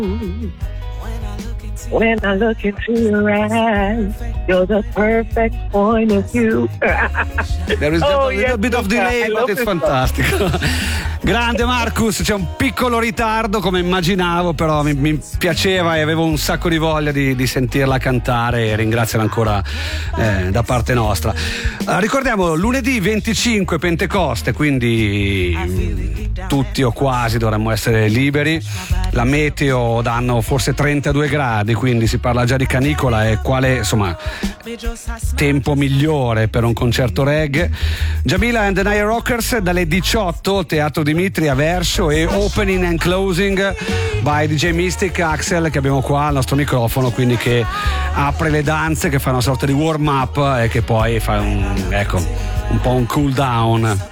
When I look into your eyes, you're the perfect point of view. There is a little bit of delay, but it's fantastico. Grande Marcus, c'è un piccolo ritardo come immaginavo, però mi piaceva e avevo un sacco di voglia di sentirla cantare, e ringraziala ancora da parte nostra. Ricordiamo lunedì 25 Pentecoste, quindi tutti o quasi dovremmo essere liberi. La meteo danno forse 32 gradi, quindi si parla già di canicola, e quale insomma tempo migliore per un concerto reggae. Jamila and the Naya Rockers dalle 18 Teatro Dimitri a Verso, e opening and closing by DJ Mystic Axel, che abbiamo qua al nostro microfono, quindi che apre le danze, che fa una sorta di warm up e che poi fa un po' un cool down.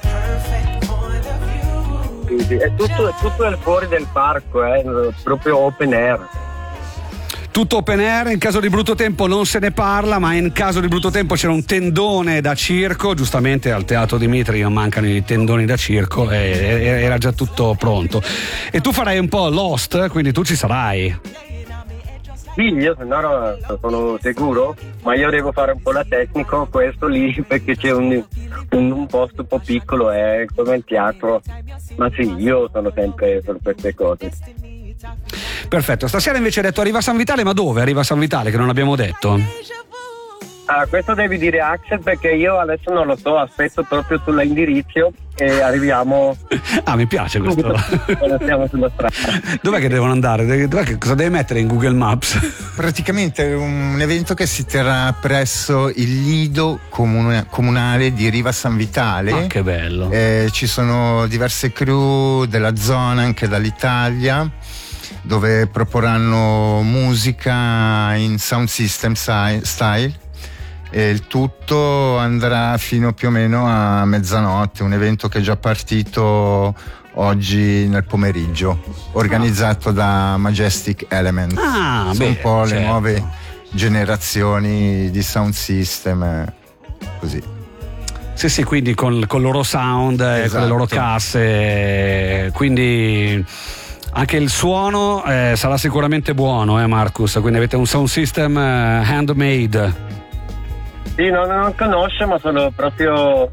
È tutto al fuori del parco, proprio open air. Tutto open air. In caso di brutto tempo non se ne parla, ma in caso di brutto tempo c'era un tendone da circo, giustamente al Teatro Dimitri non mancano i tendoni da circo, e era già tutto pronto. E tu farai un po' Lost, quindi tu ci sarai. Sì, io sono sicuro, ma io devo fare un po' la tecnico, questo lì, perché c'è un posto un po' piccolo, è come il teatro. Ma sì, io sono sempre per queste cose. Perfetto, stasera invece hai detto arriva San Vitale, ma dove arriva San Vitale, che non abbiamo detto? Questo devi dire Axel, perché io adesso non lo so, aspetto proprio sull'indirizzo e arriviamo. Mi piace questo. Quando siamo sulla strada. Dov'è che devono andare? Cosa deve mettere in Google Maps? Praticamente è un evento che si terrà presso il lido comunale di Riva San Vitale. Che bello. Ci sono diverse crew della zona, anche dall'Italia, dove proporranno musica in sound system style, e il tutto andrà fino più o meno a mezzanotte. Un evento che è già partito oggi nel pomeriggio, organizzato da Majestic Element. Sono un po' le nuove generazioni di sound system, così. Sì, quindi con il loro sound, esatto, con le loro casse, quindi anche il suono sarà sicuramente buono, Marcus, quindi avete un sound system handmade. Sì, non conosco, ma sono proprio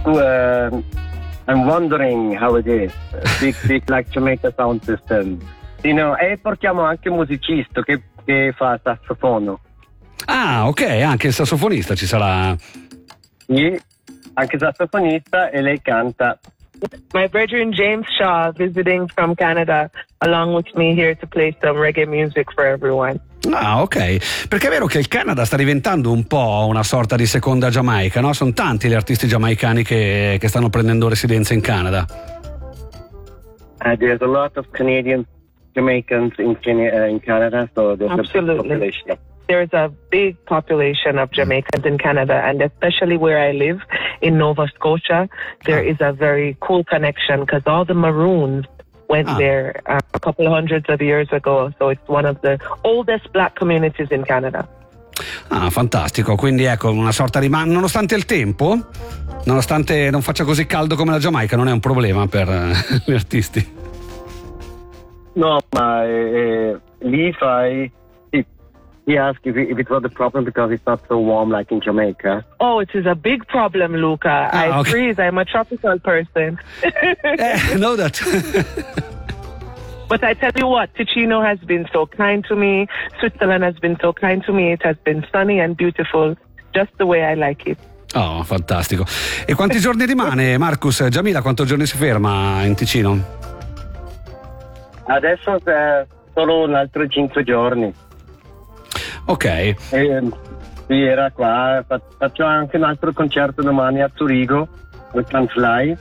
I'm wondering how it is. Big like Jamaica sound system. E portiamo anche un musicista che fa sassofono. Ok, anche il sassofonista ci sarà. Sì, anche il sassofonista, e lei canta. My brethren James Shaw visiting from Canada along with me here to play some reggae music for everyone. Ok, perché è vero che il Canada sta diventando un po' una sorta di seconda Giamaica, no? Sono tanti gli artisti giamaicani che stanno prendendo residenza in Canada. There's a lot of Canadian Jamaicans in Canada, so there's Absolutely. a big population. There's a big population of Jamaicans in Canada, and especially where I live in Nova Scotia, there is a very cool connection because all the Maroons went there a couple of hundreds of years ago, so it's one of the oldest black communities in Canada. Fantastico, quindi ecco una sorta di nonostante il tempo, nonostante non faccia così caldo come la Giamaica, non è un problema per gli artisti. No, ma lì fai. He asked if it was a problem because it's not so warm like in Jamaica. Oh, it is a big problem, Luca. I freeze. I'm a tropical person. Know that. But I tell you what, Ticino has been so kind to me. Switzerland has been so kind to me. It has been sunny and beautiful, just the way I like it. Oh, fantastico. E quanti giorni rimane, Marcus? Jamila, quanti giorni si ferma in Ticino? Adesso solo un altro 5 giorni. Ok. Sì, era qua. Faccio anche un altro concerto domani a Zurigo, con Transfly,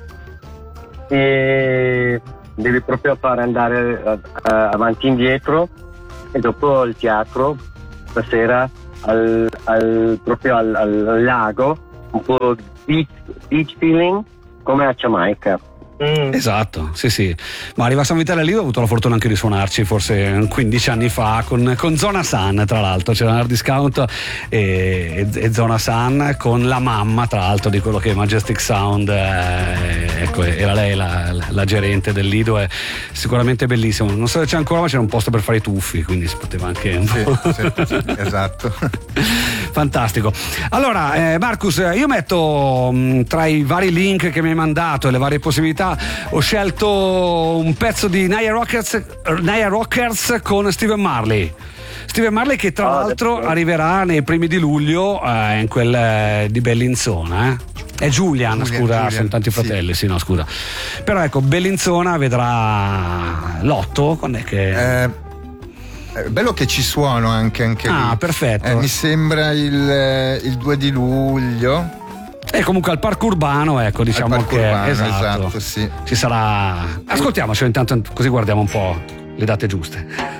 e devi proprio fare andare avanti e indietro, e dopo il teatro stasera proprio al lago, un po' beach feeling come a Giamaica. Esatto, sì. Ma arriva a San Vitale lì, ho avuto la fortuna anche di suonarci forse 15 anni fa con Zona Sun, tra l'altro c'era un Hard Discount e Zona Sun con la mamma, tra l'altro, di quello che è Majestic Sound, ecco, era lei la gerente del Lido, è sicuramente bellissimo. Non so se c'è ancora, ma c'era un posto per fare i tuffi, quindi si poteva anche sì, esatto. Fantastico. Allora Marcus, io metto tra i vari link che mi hai mandato e le varie possibilità, ho scelto un pezzo di Naya Rockers con Steven Marley che tra l'altro arriverà nei primi di luglio in quel di Bellinzona, È Julian, sono tanti fratelli, sì, no, scusa. Però ecco, Bellinzona vedrà l'8, quando è che... È bello che ci suono anche lì. Perfetto. Mi sembra il 2 di luglio. E comunque al Parco Urbano, ecco, diciamo Parco che Urbano, esatto, sì. ci sarà. Ascoltiamocelo intanto, così guardiamo un po' le date giuste.